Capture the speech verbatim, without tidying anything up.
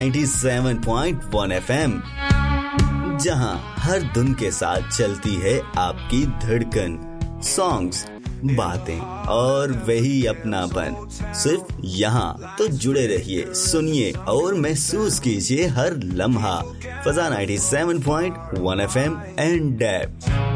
सत्तानवे पॉइंट एक एफएम, जहां हर धुन के साथ चलती है आपकी धड़कन। सॉन्ग्स, बातें और वही अपनापन, सिर्फ यहाँ। तो जुड़े रहिए, सुनिए और महसूस कीजिए हर लम्हा। फजा सत्तानवे पॉइंट एक एफएम एंड डैब।